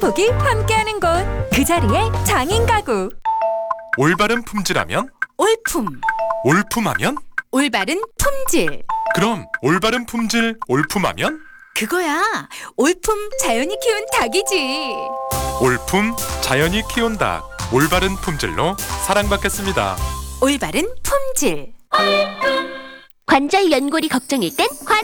행복이 함께하는 곳, 그 자리에 장인 가구. 올바른 품질하면? 올품, 올품하면? 올바른 품질. 그럼 올바른 품질 올품하면? 그거야. 올품 자연이 키운 닭이지. 올품 자연이 키운 닭, 올바른 품질로 사랑받겠습니다. 올바른 품질. 관절 연골이 걱정일 땐